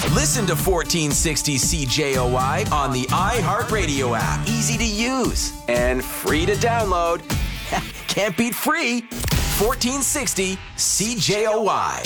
Listen to 1460 CJOY on the iHeartRadio app. Easy to use and free to download. Can't beat free. 1460 CJOY.